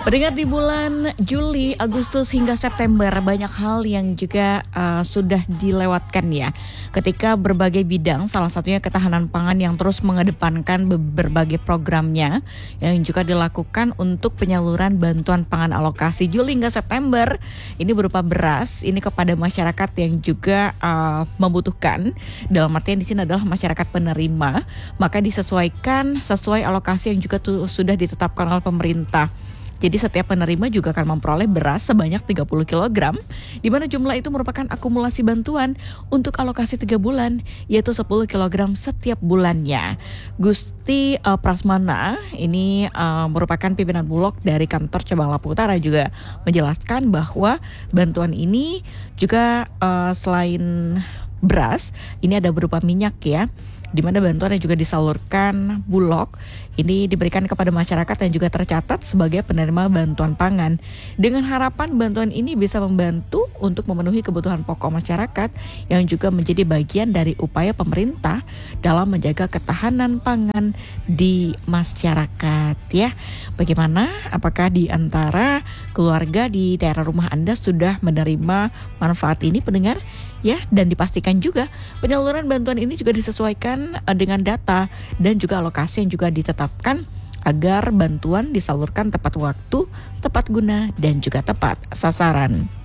Pendengar, di bulan Juli, Agustus hingga September banyak hal yang juga sudah dilewatkan ya. Ketika berbagai bidang, salah satunya ketahanan pangan yang terus mengedepankan berbagai programnya yang juga dilakukan untuk penyaluran bantuan pangan alokasi Juli hingga September. Ini berupa beras, ini kepada masyarakat yang juga membutuhkan. Dalam artian di sini adalah masyarakat penerima, maka disesuaikan sesuai alokasi yang juga sudah ditetapkan oleh pemerintah. Jadi setiap penerima juga akan memperoleh beras sebanyak 30 kg, di mana jumlah itu merupakan akumulasi bantuan untuk alokasi 3 bulan, yaitu 10 kg setiap bulannya. Gusti Prasmana, ini merupakan pimpinan Bulog dari kantor cabang Lampung Utara, juga menjelaskan bahwa bantuan ini juga selain beras, ini ada berupa minyak ya, di mana bantuan yang juga disalurkan Bulog ini diberikan kepada masyarakat yang juga tercatat sebagai penerima bantuan pangan, dengan harapan bantuan ini bisa membantu untuk memenuhi kebutuhan pokok masyarakat yang juga menjadi bagian dari upaya pemerintah dalam menjaga ketahanan pangan di masyarakat ya. Bagaimana? Apakah di antara keluarga di daerah rumah Anda sudah menerima manfaat ini, pendengar? Ya, dan dipastikan juga penyaluran bantuan ini juga disesuaikan dengan data dan juga alokasi yang juga ditetapkan agar bantuan disalurkan tepat waktu, tepat guna, dan juga tepat sasaran.